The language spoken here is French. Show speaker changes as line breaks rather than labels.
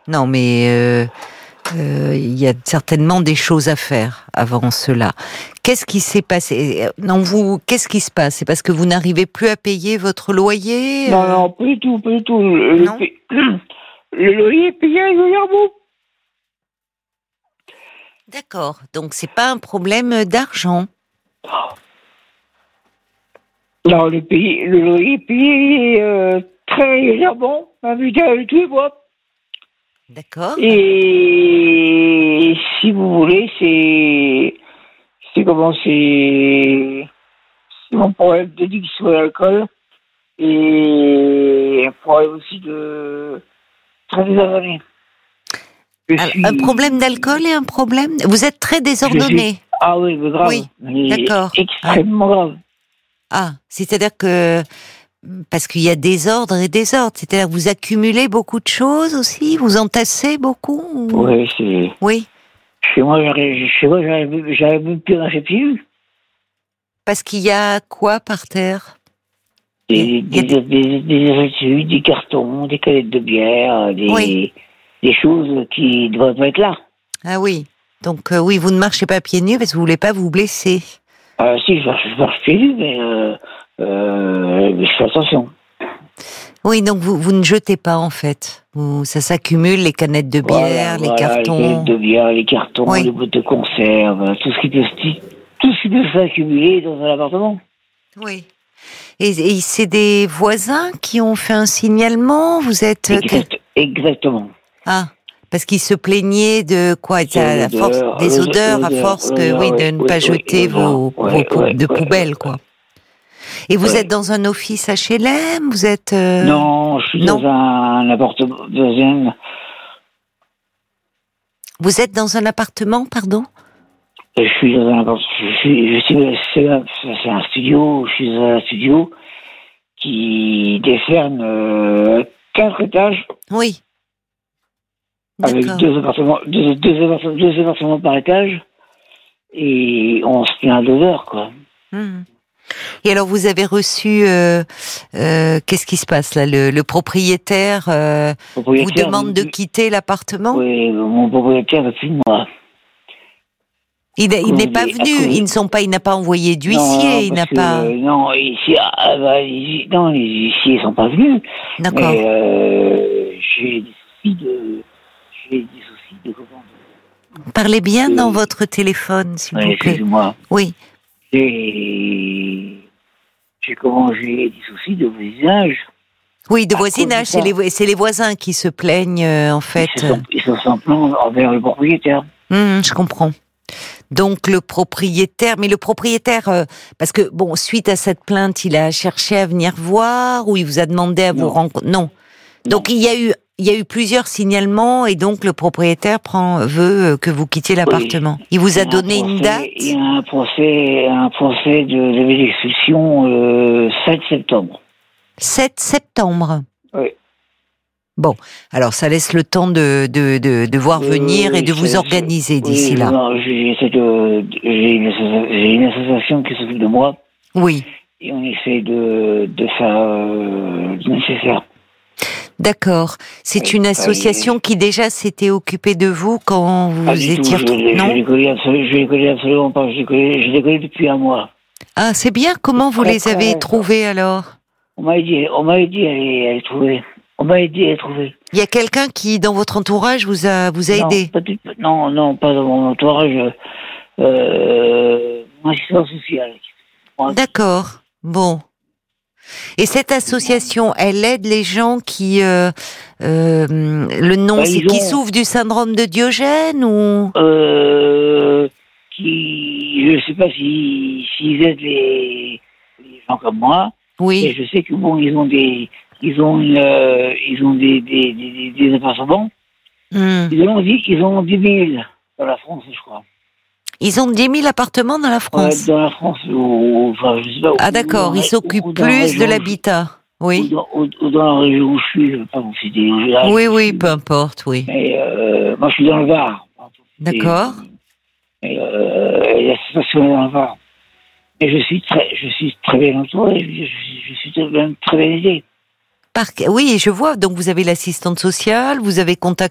Non, mais il y a certainement des choses à faire avant cela. Qu'est-ce qui s'est passé? Non, qu'est-ce qui se passe? C'est parce que vous n'arrivez plus à payer votre loyer?
Non, non, pas du tout, pas du tout.
Non.
Le loyer est payé régulièrement.
D'accord. Donc c'est pas un problème d'argent.
Non, le loyer est payé très régulièrement, avec tous les mois.
D'accord.
Et si vous voulez, c'est mon problème d'addiction à l'alcool et un problème aussi de très désordonné.
Un problème d'alcool et un problème. Vous êtes très désordonné.
Ah oui, mais grave.
Oui.
Mais
D'accord.
extrêmement grave.
Ah, c'est-à-dire que parce qu'il y a désordre et désordre, c'est-à-dire que vous accumulez beaucoup de choses aussi, vous entassez beaucoup.
Oui, c'est.
Oui.
Chez moi, j'arrive même plus à marcher pieds nus.
Parce qu'il y a quoi par terre?
Des études, des cartons, des canettes de bière, des choses qui ne devraient pas être là.
Ah oui. Donc oui, vous ne marchez pas pieds nus parce que vous voulez pas vous blesser.
Si, je marche pieds nus, mais je fais attention.
Oui, donc vous ne jetez pas en fait. Ça s'accumule, les canettes de bière, les cartons.
Les canettes de bière, les cartons,
oui.
Les boîtes de conserve, tout ce qui peut s'accumuler dans un appartement.
Oui. Et c'est des voisins qui ont fait un signalement? Vous êtes...
Exactement.
Ah, parce qu'ils se plaignaient de quoi? Des odeurs, à force de ne pas jeter vos poubelles, quoi. Et vous êtes dans un office HLM? Vous êtes...
Non, je suis dans un appartement...
Vous êtes dans un appartement, pardon?
Je suis dans un appartement... C'est un studio, je suis dans un studio qui décerne 4 étages.
Oui.
Avec deux appartements par étage. Et on se tient à 2 heures, quoi.
Et alors, vous avez reçu... qu'est-ce qui se passe, là? Le propriétaire, vous demande de quitter l'appartement?
Oui, mon propriétaire depuis moi.
Il n'est pas venu, il n'a pas envoyé d'huissier, il n'a pas...
non, ici, non, les huissiers sont pas venus.
D'accord.
Mais j'ai des soucis de comment...
Parlez bien dans votre téléphone, s'il vous plaît.
Excusez-moi.
Oui.
J'ai des soucis de voisinage.
Oui, de voisinage, c'est les voisins qui se plaignent, en fait.
Ils s'en plaignent envers le propriétaire.
Je comprends. Donc le propriétaire, parce que bon, suite à cette plainte, il a cherché à venir voir ou il vous a demandé à vous rencontrer. Non. Donc il y a eu plusieurs signalements et donc le propriétaire veut que vous quittiez l'appartement. Il vous a donné une date?
Il y a un procès de d'expulsion 7 septembre.
7 septembre.
Oui.
Bon, alors ça laisse le temps de voir venir et de vous organiser d'ici là.
Non, j'ai une association qui s'occupe de moi.
Oui.
Et on essaie de faire le nécessaire.
D'accord. C'est une association qui déjà s'était occupée de vous quand vous étiez retrouvés. Non,
je les connais absolument pas. Je les connais depuis un mois.
Ah, c'est bien. Comment vous les avez trouvés alors?
On m'a aidé à les trouver.
Il y a quelqu'un qui, dans votre entourage, vous a aidé?
Non, pas dans mon entourage. Mon assistant social.
D'accord. Bon. Et cette association, elle aide les gens qui, le nom, c'est qui souffrent du syndrome de Diogène ou
je sais pas s'ils aident les gens comme moi.
Oui.
Et je sais que bon, ils ont des appartements. Ils ont 10 000 dans la France, je crois.
Ils ont 10 000 appartements dans la France.
Dans la France, enfin, je sais pas.
Ah d'accord, ils s'occupent plus de l'habitat. Oui.
Ou dans la région où je suis, je ne vais pas vous citer.
Oui, peu importe, oui.
Et moi, je suis dans le Var.
D'accord.
Et l'association est dans le Var. Et je suis très bien entouré, je suis très bien aidé.
Oui, je vois. Donc vous avez l'assistante sociale, vous avez contacté